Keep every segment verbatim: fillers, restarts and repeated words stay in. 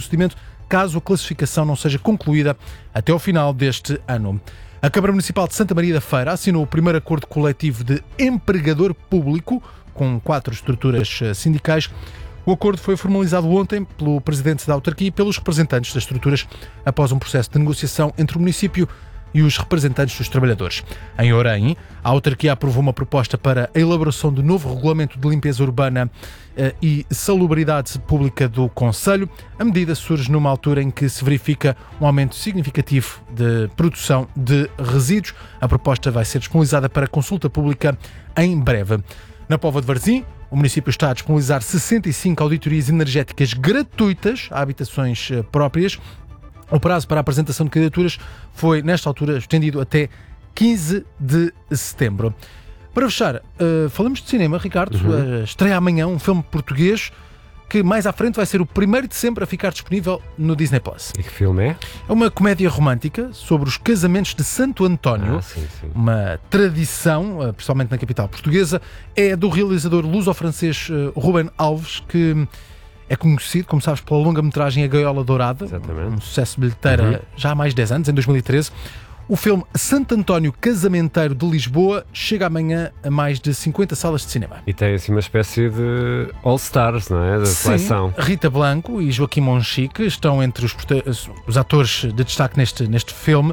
procedimento caso a classificação não seja concluída até ao final deste ano. A Câmara Municipal de Santa Maria da Feira assinou o primeiro acordo coletivo de empregador público com quatro estruturas sindicais. O acordo foi formalizado ontem pelo presidente da autarquia e pelos representantes das estruturas após um processo de negociação entre o município e os representantes dos trabalhadores. Em Orem, a autarquia aprovou uma proposta para a elaboração de novo regulamento de limpeza urbana eh, e salubridade pública do concelho. A medida surge numa altura em que se verifica um aumento significativo de produção de resíduos. A proposta vai ser disponibilizada para consulta pública em breve. Na Póvoa de Varzim, o município está a disponibilizar sessenta e cinco auditorias energéticas gratuitas a habitações eh, próprias. O prazo para a apresentação de candidaturas foi, nesta altura, estendido até quinze de setembro. Para fechar, uh, falamos de cinema, Ricardo. Uhum. Uh, estreia amanhã um filme português que mais à frente vai ser o primeiro de sempre a ficar disponível no Disney Plus. E que filme é? É uma comédia romântica sobre os casamentos de Santo António, ah, sim, sim. uma tradição, uh, principalmente na capital portuguesa. É do realizador luso-francês uh, Ruben Alves, que é conhecido, como sabes, pela longa-metragem A Gaiola Dourada, Exatamente. Um sucesso bilheteiro Uhum. já há mais de dez anos, em dois mil e treze. O filme Santo António Casamenteiro de Lisboa chega amanhã a mais de cinquenta salas de cinema. E tem assim uma espécie de All-Stars, não é? Da seleção. Sim, Rita Blanco e Joaquim Monchique estão entre os, os atores de destaque neste, neste filme,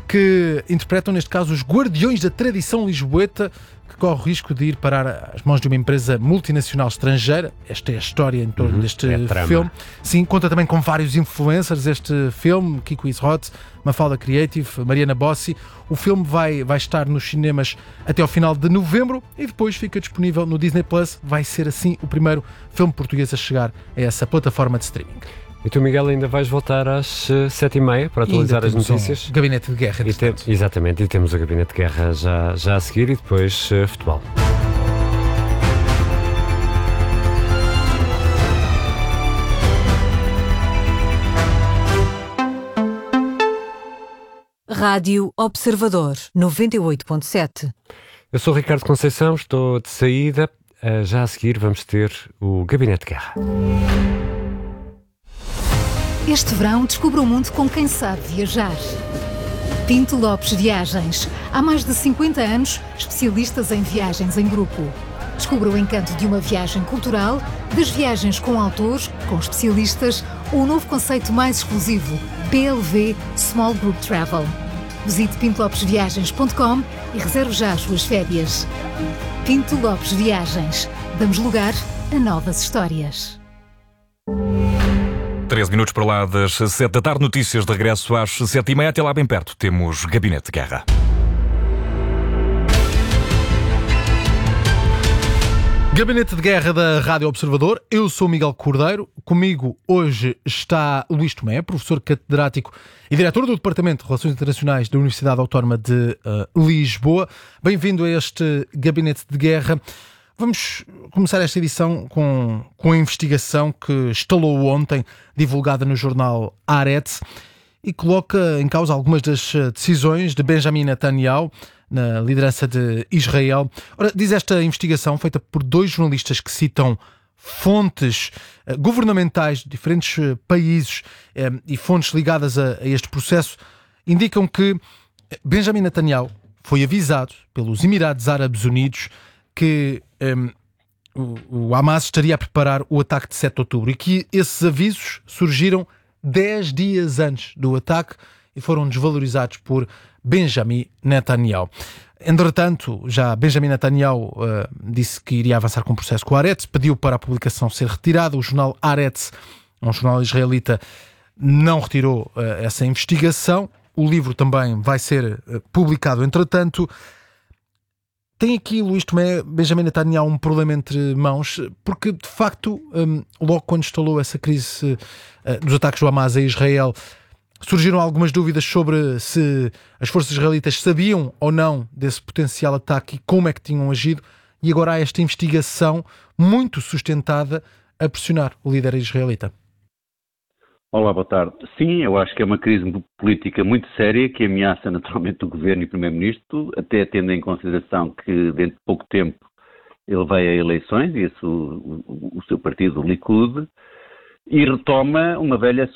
que interpretam, neste caso, os guardiões da tradição lisboeta, que corre o risco de ir parar às mãos de uma empresa multinacional estrangeira. Esta é a história em torno Uhum, deste é filme. Sim, conta também com vários influencers este filme, Kiko is Hot, Mafalda Creative, Mariana Bossi. O filme vai, vai estar nos cinemas até ao final de novembro e depois fica disponível no Disney Plus. Vai ser assim o primeiro filme português a chegar a essa plataforma de streaming. E tu, Miguel, ainda vais voltar às uh, sete e meia para atualizar as notícias? Um Gabinete de Guerra. E te, exatamente, e temos o Gabinete de Guerra já, já a seguir e depois uh, futebol. Rádio Observador, noventa e oito ponto sete. Eu sou o Ricardo Conceição, estou de saída. Uh, já a seguir vamos ter o Gabinete de Guerra. Este verão descubra o mundo com quem sabe viajar. Pinto Lopes Viagens. Há mais de cinquenta anos, especialistas em viagens em grupo. Descubra o encanto de uma viagem cultural, das viagens com autores, com especialistas, ou o novo conceito mais exclusivo, P L V Small Group Travel. Visite pinto lopes viagens ponto com e reserve já as suas férias. Pinto Lopes Viagens. Damos lugar a novas histórias. treze minutos para lá das sete da tarde, notícias de regresso às sete e meia. Até lá bem perto temos Gabinete de Guerra. Gabinete de Guerra da Rádio Observador. Eu sou Miguel Cordeiro. Comigo hoje está Luís Tomé, professor catedrático e diretor do Departamento de Relações Internacionais da Universidade Autónoma de uh, Lisboa. Bem-vindo a este Gabinete de Guerra. Vamos começar esta edição com, com a investigação que estalou ontem, divulgada no jornal Haaretz, e coloca em causa algumas das decisões de Benjamin Netanyahu na liderança de Israel. Ora, diz esta investigação, feita por dois jornalistas que citam fontes eh, governamentais de diferentes eh, países eh, e fontes ligadas a, a este processo, indicam que Benjamin Netanyahu foi avisado pelos Emirados Árabes Unidos que um, o, o Hamas estaria a preparar o ataque de sete de outubro e que esses avisos surgiram dez dias antes do ataque e foram desvalorizados por Benjamin Netanyahu. Entretanto, já Benjamin Netanyahu uh, disse que iria avançar com o processo com o Haaretz, pediu para a publicação ser retirada. O jornal Haaretz, um jornal israelita, não retirou uh, essa investigação. O livro também vai ser uh, publicado entretanto. Tem aqui, Luís Tomé, Benjamin Netanyahu um problema entre mãos, porque de facto, um, logo quando instalou essa crise uh, dos ataques do Hamas a Israel, surgiram algumas dúvidas sobre se as forças israelitas sabiam ou não desse potencial ataque e como é que tinham agido, e agora há esta investigação muito sustentada a pressionar o líder israelita. Olá, boa tarde. Sim, eu acho que é uma crise política muito séria que ameaça naturalmente o Governo e o Primeiro-Ministro, até tendo em consideração que dentro de pouco tempo ele vai a eleições, e esse, o, o, o seu partido, o Likud, e retoma uma velha